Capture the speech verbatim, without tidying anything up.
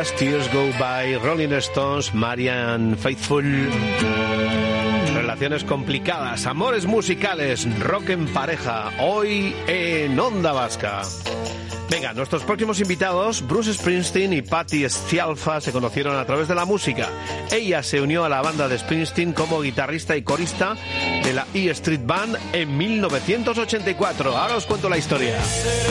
As Tears Go By, Rolling Stones, Marianne Faithfull. Relaciones complicadas, amores musicales, rock en pareja, hoy en Onda Vasca. Venga, nuestros próximos invitados, Bruce Springsteen y Patti Scialfa, se conocieron a través de la música. Ella se unió a la banda de Springsteen como guitarrista y corista de la E Street Band en mil novecientos ochenta y cuatro. Ahora os cuento la historia.